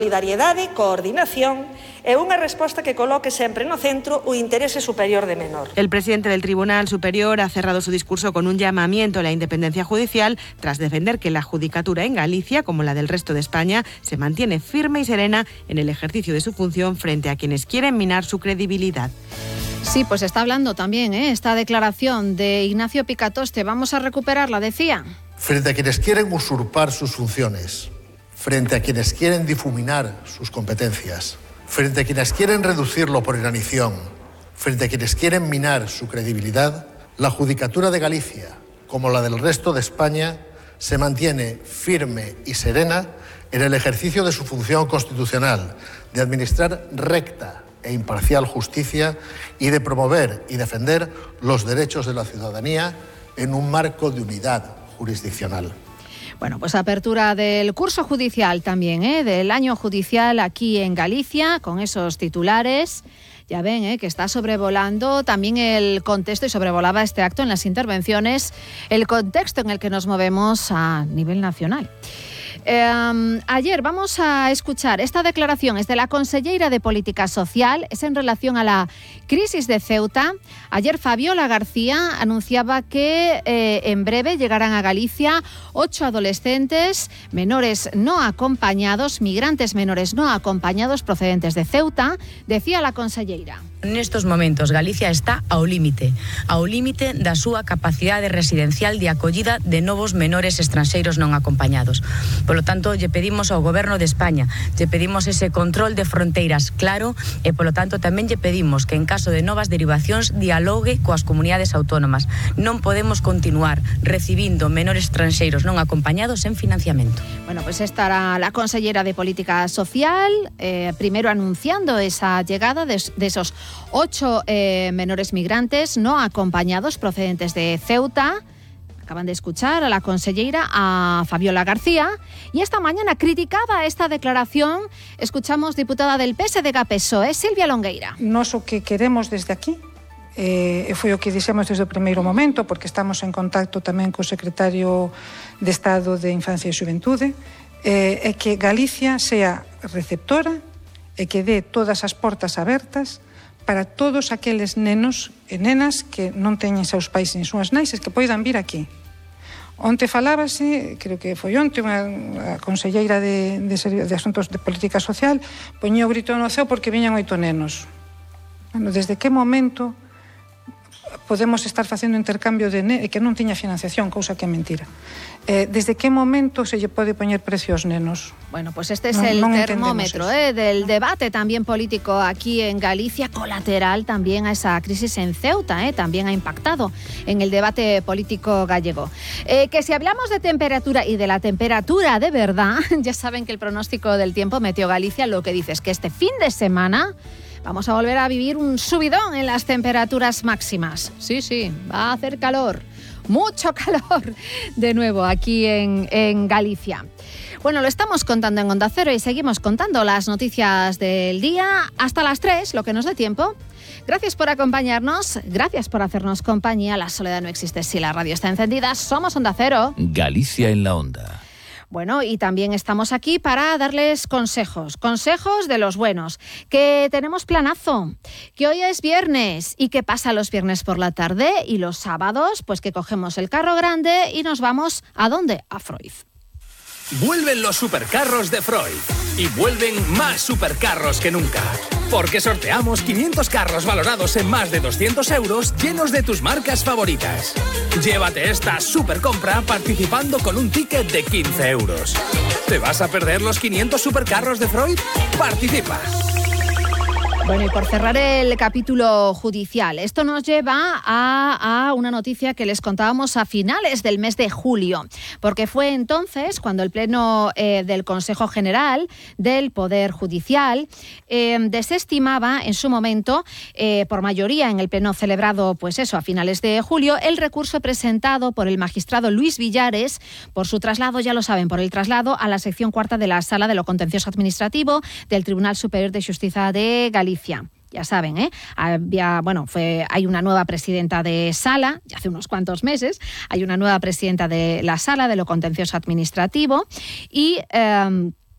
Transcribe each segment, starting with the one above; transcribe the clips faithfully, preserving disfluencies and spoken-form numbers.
Solidariedade, coordinación e unha resposta que coloque sempre no centro o interese superior de menor. El presidente del Tribunal Superior ha cerrado su discurso con un llamamiento a la independencia judicial tras defender que la judicatura en Galicia, como la del resto de España, se mantiene firme y serena en el ejercicio de su función frente a quienes quieren minar su credibilidad. Sí, pues está hablando también ¿eh? esta declaración de Ignacio Picatoste. Vamos a recuperarla, decía. Frente a quienes quieren usurpar sus funciones, frente a quienes quieren difuminar sus competencias, frente a quienes quieren reducirlo por inanición, frente a quienes quieren minar su credibilidad, la Judicatura de Galicia, como la del resto de España, se mantiene firme y serena en el ejercicio de su función constitucional de administrar recta e imparcial justicia y de promover y defender los derechos de la ciudadanía en un marco de unidad jurisdiccional. Bueno, pues apertura del curso judicial también, ¿eh? del año judicial aquí en Galicia, con esos titulares. Ya ven ¿eh? que está sobrevolando también el contexto, y sobrevolaba este acto en las intervenciones, el contexto en el que nos movemos a nivel nacional. Eh, ayer vamos a escuchar esta declaración, es de la conselleira de Política Social, es en relación a la crisis de Ceuta. Ayer Fabiola García anunciaba que eh, en breve llegarán a Galicia ocho adolescentes menores no acompañados, migrantes menores no acompañados procedentes de Ceuta, decía la conselleira. Nestos momentos Galicia está ao límite, ao límite da súa capacidade residencial de acollida de novos menores estranxeiros non acompañados. Polo tanto, lle pedimos ao Goberno de España, lle pedimos ese control de fronteiras claro e, polo tanto, tamén lle pedimos que en caso de novas derivacións dialogue coas comunidades autónomas. Non podemos continuar recibindo menores estranxeiros non acompañados en financiamento. Bueno, pues estará la consellera de Política Social, eh, primero anunciando esa llegada de, de esos ocho eh, menores migrantes no acompañados procedentes de Ceuta. Acaban de escuchar a la conselleira, a Fabiola García, y esta mañana criticaba esta declaración. Escuchamos diputada del P S D G P S O E, Silvia Longueira. Nos o que queremos desde aquí, eh, foi o que dixemos desde o primeiro momento, porque estamos en contacto tamén co secretario de Estado de Infancia e Xuventude, eh, é que Galicia sea receptora e que dé todas as portas abertas para todos aqueles nenos e nenas que non teñen seus pais nin súas nais que poidan vir aquí. Onte falábase, creo que foi onte, unha conselleira de, de, de Asuntos de Política Social poñía o grito no ceo porque viñan oito nenos. Bueno, desde que momento podemos estar facendo intercambio de nenos que non tiña financiación, cousa que é mentira? Eh, desde que momento se lle pode poñer precio aos nenos? Bueno, pues este es no, el no termómetro eh, del debate también político aquí en Galicia, colateral también a esa crisis en Ceuta, eh, también ha impactado en el debate político gallego. Eh, que si hablamos de temperatura y de la temperatura de verdad, ya saben que el pronóstico del tiempo Meteo Galicia lo que dice es que este fin de semana vamos a volver a vivir un subidón en las temperaturas máximas. Sí, sí, va a hacer calor. Mucho calor de nuevo aquí en, en Galicia. Bueno, lo estamos contando en Onda Cero y seguimos contando las noticias del día hasta las tres, lo que nos dé tiempo. Gracias por acompañarnos, gracias por hacernos compañía. La soledad no existe si la radio está encendida. Somos Onda Cero. Galicia en la Onda. Bueno, y también estamos aquí para darles consejos, consejos de los buenos, que tenemos planazo, que hoy es viernes y que pasa los viernes por la tarde y los sábados, pues que cogemos el carro grande y nos vamos, ¿a dónde? A Freud. Vuelven los supercarros de Freud y vuelven más supercarros que nunca. Porque sorteamos quinientos carros valorados en más de doscientos euros llenos de tus marcas favoritas. Llévate esta supercompra participando con un ticket de quince euros. ¿Te vas a perder los quinientos supercarros de Freud? ¡Participa! Bueno, y por cerrar el capítulo judicial, esto nos lleva a, a una noticia que les contábamos a finales del mes de julio, porque fue entonces cuando el Pleno eh, del Consejo General del Poder Judicial eh, desestimaba en su momento, eh, por mayoría en el Pleno celebrado pues eso, a finales de julio, el recurso presentado por el magistrado Luis Villares por su traslado, ya lo saben, por el traslado a la sección cuarta de la Sala de lo Contencioso Administrativo del Tribunal Superior de Justicia de Galicia. Ya saben, ¿eh? Había, bueno, fue, hay una nueva presidenta de Sala, ya hace unos cuantos meses, hay una nueva presidenta de la Sala de lo Contencioso Administrativo y... Eh,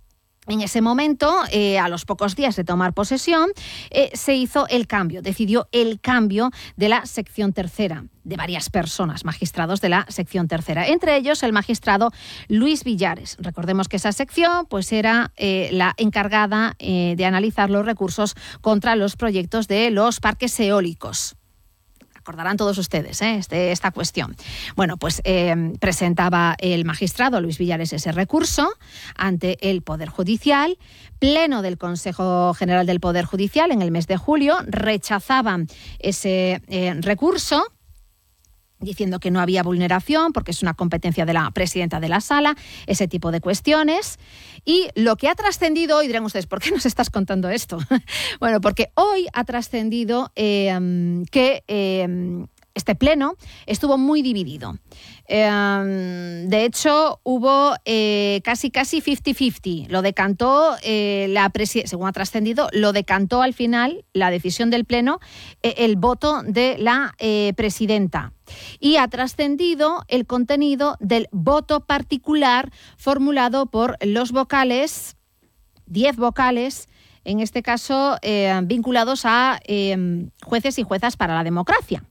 En ese momento, eh, a los pocos días de tomar posesión, eh, se hizo el cambio, decidió el cambio de la sección tercera, de varias personas, magistrados de la sección tercera. Entre ellos, el magistrado Luis Villares. Recordemos que esa sección pues, era eh, la encargada eh, de analizar los recursos contra los proyectos de los parques eólicos. Acordarán todos ustedes ¿eh? este, esta cuestión. Bueno, pues eh, presentaba el magistrado Luis Villares ese recurso ante el Poder Judicial. Pleno del Consejo General del Poder Judicial en el mes de julio rechazaban ese eh, recurso, diciendo que no había vulneración porque es una competencia de la presidenta de la sala, ese tipo de cuestiones. Y lo que ha trascendido hoy, dirán ustedes, ¿por qué nos estás contando esto? Bueno, porque hoy ha trascendido eh, que eh, este pleno estuvo muy dividido. Eh, de hecho, hubo eh, casi casi cincuenta cincuenta. Lo decantó, eh, la presi- según ha trascendido, lo decantó al final la decisión del pleno, eh, el voto de la eh, presidenta. Y ha trascendido el contenido del voto particular formulado por los vocales, diez vocales, en este caso eh, vinculados a eh, jueces y juezas para la democracia.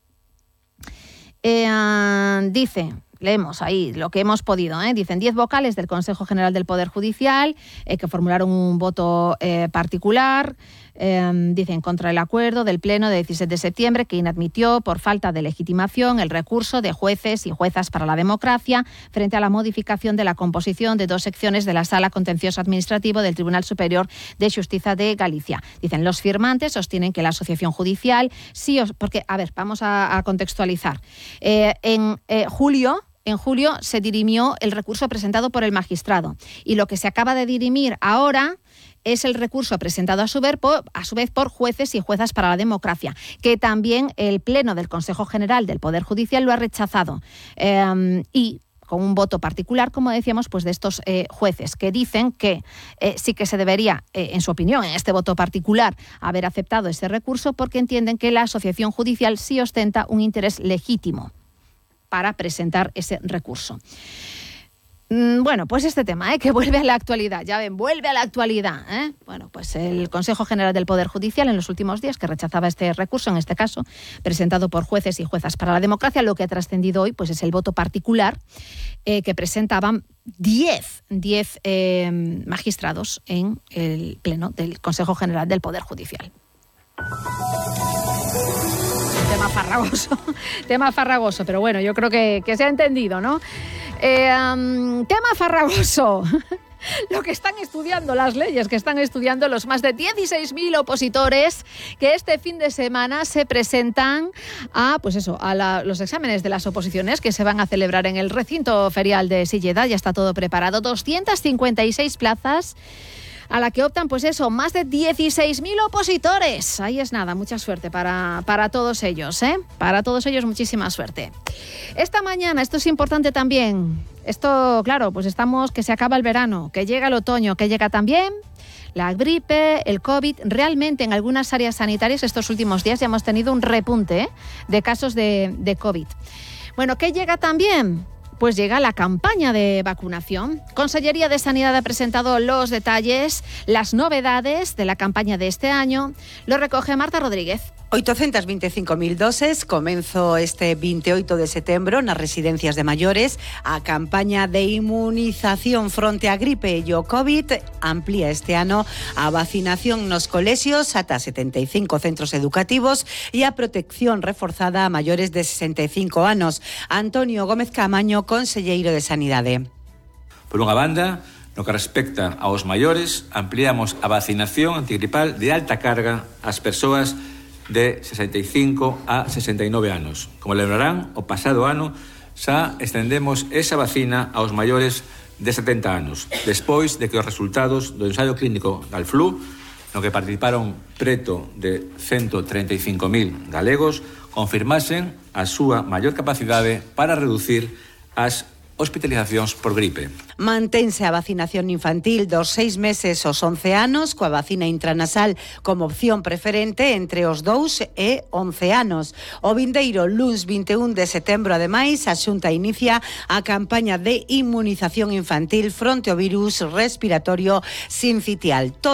Eh, dice, leemos ahí lo que hemos podido, ¿eh? Dicen diez vocales del Consejo General del Poder Judicial eh, que formularon un voto eh, particular. Eh, dicen contra el acuerdo del Pleno de diecisiete de septiembre que inadmitió por falta de legitimación el recurso de jueces y juezas para la democracia frente a la modificación de la composición de dos secciones de la Sala Contencioso Administrativo del Tribunal Superior de Justicia de Galicia. Dicen, los firmantes sostienen que la asociación judicial sí os... Porque, a ver, vamos a, a contextualizar. Eh, en eh, julio... En julio se dirimió el recurso presentado por el magistrado y lo que se acaba de dirimir ahora es el recurso presentado a su vez por, a su vez por jueces y juezas para la democracia, que también el Pleno del Consejo General del Poder Judicial lo ha rechazado. Eh, y con un voto particular, como decíamos, pues de estos eh, jueces que dicen que eh, sí que se debería, eh, en su opinión, en este voto particular, haber aceptado ese recurso porque entienden que la asociación judicial sí ostenta un interés legítimo para presentar ese recurso. Bueno, pues este tema, ¿eh? que vuelve a la actualidad, ya ven, vuelve a la actualidad. ¿eh? Bueno, pues el Consejo General del Poder Judicial en los últimos días, que rechazaba este recurso, en este caso, presentado por jueces y juezas para la democracia, lo que ha trascendido hoy pues es el voto particular eh, que presentaban diez eh, magistrados en el Pleno del Consejo General del Poder Judicial. Tema farragoso, tema farragoso, pero bueno, yo creo que, que se ha entendido, ¿no? Eh, um, tema farragoso. Lo que están estudiando, las leyes que están estudiando los más de dieciséis mil opositores que este fin de semana se presentan a, pues eso, a la, los exámenes de las oposiciones que se van a celebrar en el recinto ferial de Silleda. Ya está todo preparado, doscientas cincuenta y seis plazas a la que optan, pues eso, más de dieciséis mil opositores. Ahí es nada, mucha suerte para, para todos ellos, ¿eh? Para todos ellos, muchísima suerte. Esta mañana, esto es importante también, esto, claro, pues estamos, que se acaba el verano, que llega el otoño, que llega también la gripe, el COVID. Realmente en algunas áreas sanitarias estos últimos días ya hemos tenido un repunte ¿eh? de casos de, de COVID. Bueno, ¿qué llega también? Pues llega la campaña de vacunación. Consellería de Sanidad ha presentado los detalles, las novedades de la campaña de este año. Lo recoge Marta Rodríguez. oitocentas veinticinco mil doses comenzó este veintiocho de setembro nas residencias de maiores. A campaña de inmunización fronte a gripe e o COVID amplía este ano a vacinación nos colexios ata setenta e cinco centros educativos e a protección reforzada a maiores de sesenta e cinco anos. Antonio Gómez Camaño, conselleiro de Sanidade. Por unha banda, no que respecta aos maiores, ampliamos a vacinación antigripal de alta carga ás persoas de sesenta e cinco a sesenta e nove anos. Como lembrarán, o pasado ano xa estendemos esa vacina aos maiores de setenta anos, despois de que os resultados do ensaio clínico Galflu, no que participaron preto de ciento treinta e cinco mil galegos, confirmasen a súa maior capacidade para reducir as hospitalizacións por gripe. Mantense a vacinación infantil dos seis meses aos once anos coa vacina intranasal como opción preferente entre os dous e once anos. O vindeiro luns vinte e un de setembro, ademais, a Xunta inicia a campaña de inmunización infantil fronte ao virus respiratorio sincitial.